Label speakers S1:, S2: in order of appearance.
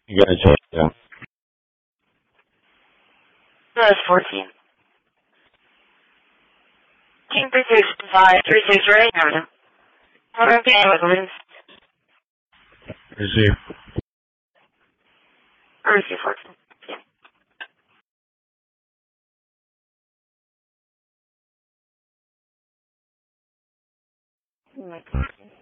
S1: You gotta change it down.
S2: That's 14. King 36 right now. Okay, with
S1: Receive.
S2: Receive 14. Yeah.